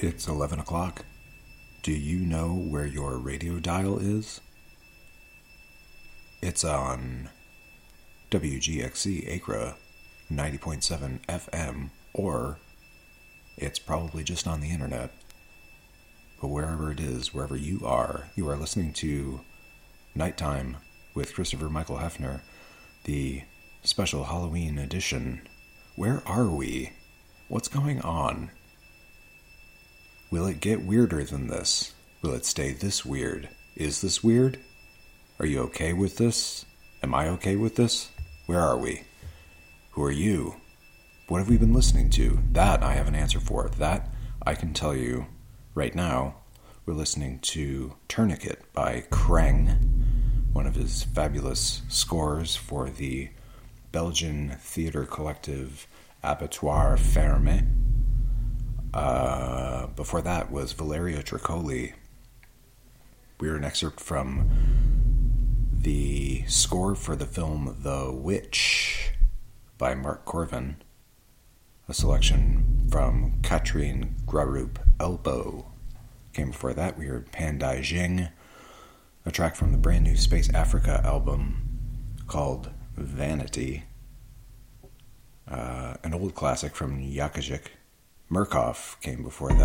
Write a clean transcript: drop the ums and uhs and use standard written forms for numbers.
It's 11 o'clock. Do you know where your radio dial is? It's on WGXC Acra 90.7 FM, or it's probably just on the internet. But wherever it is, wherever you are listening to Nighttime with Christopher Michael Hefner, the special Halloween edition. Where are we? What's going on? Will it get weirder than this? Will it stay this weird? Is this weird? Are you okay with this? Am I okay with this? Where are we? Who are you? What have we been listening to? That I have an answer for. That I can tell you right now. We're listening to Tourniquet by Kreng, one of his fabulous scores for the Belgian theater collective Abattoir Ferme. Before that was Valerio Tricoli. We heard an excerpt from the score for the film The Witch by Mark Corvin. A selection from Catherine Grarup Elbow. Came before that, we heard Pandai Jing, a track from the brand new Space Africa album called Vanity. An old classic from Yakajik Murkoff came before that.